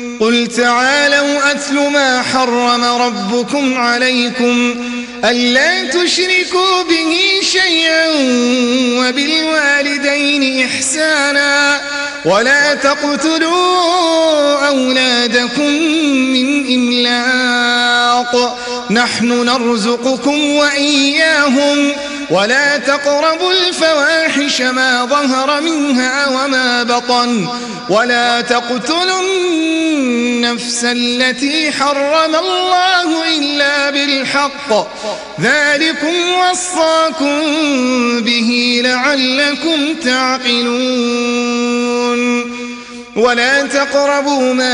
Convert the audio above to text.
قل تعالوا أتل ما حرم ربكم عليكم ألا تشركوا به شيئا وبالوالدين إحسانا ولا تقتلوا أولادكم من إملاق نحن نرزقكم وإياهم ولا تقربوا الفواحش ما ظهر منها وما بطن ولا تقتلوا النفس التي حرم الله إلا بالحق ذلكم وصاكم به لعلكم تعقلون ولا تقربوا